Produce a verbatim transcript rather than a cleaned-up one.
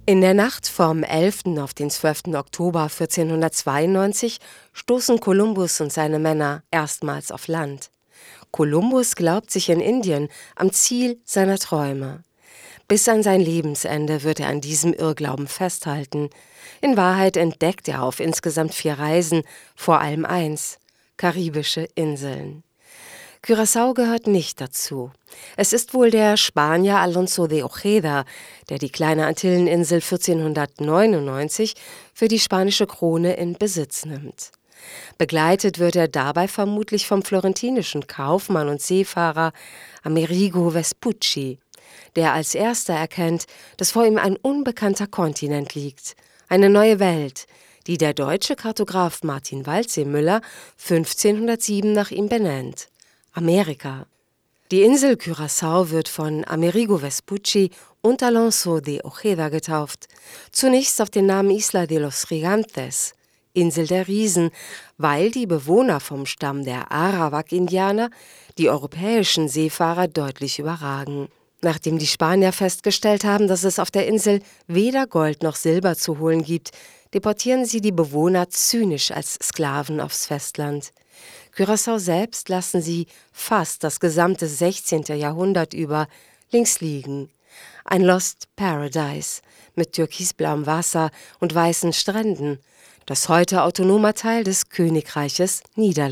In der Nacht vom elften auf den zwölften Oktober vierzehnhundertzweiundneunzig stoßen Kolumbus und seine Männer erstmals auf Land. Kolumbus glaubt sich in Indien am Ziel seiner Träume. Bis an sein Lebensende wird er an diesem Irrglauben festhalten. In Wahrheit entdeckt er auf insgesamt vier Reisen vor allem eins: karibische Inseln. Curaçao gehört nicht dazu. Es ist wohl der Spanier Alonso de Ojeda, der die kleine Antilleninsel vierzehnhundertneunundneunzig für die spanische Krone in Besitz nimmt. Begleitet wird er dabei vermutlich vom florentinischen Kaufmann und Seefahrer Amerigo Vespucci, der als erster erkennt, dass vor ihm ein unbekannter Kontinent liegt, eine neue Welt, die der deutsche Kartograf Martin Waldseemüller fünfzehnhundertsieben nach ihm benennt: Amerika. Die Insel Curaçao wird von Amerigo Vespucci und Alonso de Ojeda getauft, zunächst auf den Namen Isla de los Gigantes, Insel der Riesen, weil die Bewohner vom Stamm der Arawak-Indianer die europäischen Seefahrer deutlich überragen. Nachdem die Spanier festgestellt haben, dass es auf der Insel weder Gold noch Silber zu holen gibt, deportieren sie die Bewohner zynisch als Sklaven aufs Festland. Curaçao selbst lassen sie fast das gesamte sechzehnte Jahrhundert über links liegen. Ein Lost Paradise mit türkisblauem Wasser und weißen Stränden, das heute autonomer Teil des Königreiches Niederlande